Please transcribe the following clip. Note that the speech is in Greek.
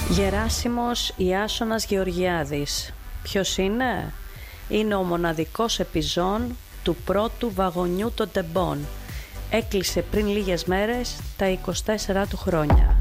Γεράσιμος Ιάσονας Γεωργιάδης. Ποιος είναι? Είναι ο μοναδικός επιζών του πρώτου βαγονιού των τεμπών. Έκλεισε πριν λίγες μέρες τα 24 του χρόνια.